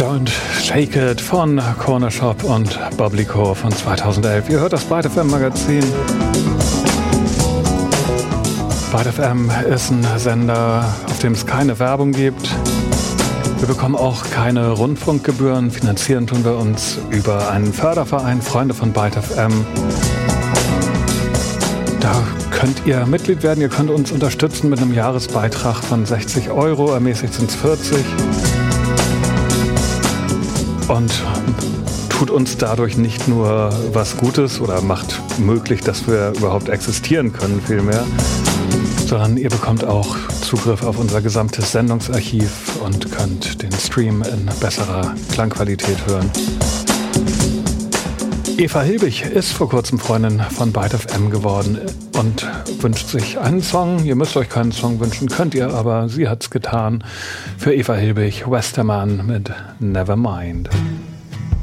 Don't Shake It von Corner Shop und Boblico von 2011. Ihr hört das Byte FM Magazin. Byte FM ist ein Sender, auf dem es keine Werbung gibt. Wir bekommen auch keine Rundfunkgebühren. Finanzieren tun wir uns über einen Förderverein, Freunde von Byte FM. Da könnt ihr Mitglied werden, ihr könnt uns unterstützen mit einem Jahresbeitrag von 60 €, ermäßigt sind es 40. Und tut uns dadurch nicht nur was Gutes oder macht möglich, dass wir überhaupt existieren können, vielmehr, sondern ihr bekommt auch Zugriff auf unser gesamtes Sendungsarchiv und könnt den Stream in besserer Klangqualität hören. Eva Hilbig ist vor kurzem Freundin von Byte FM geworden und wünscht sich einen Song. Ihr müsst euch keinen Song wünschen, könnt ihr, aber sie hat's getan. Für Eva Hilbig, Westermann mit Nevermind.